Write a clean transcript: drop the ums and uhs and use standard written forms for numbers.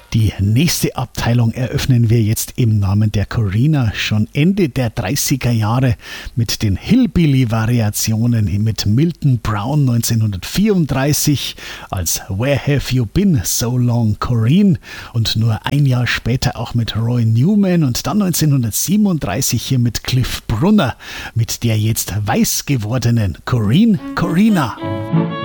Die nächste Abteilung eröffnen wir jetzt im Namen der Corinna schon Ende der 30er Jahre mit den Hillbilly-Variationen mit Milton Brown 1934 als Where Have You Been So Long, Corinne, und nur ein Jahr später auch mit Roy Newman und dann 1937 hier mit Cliff Brunner mit der jetzt weiß gewordenen Corinna.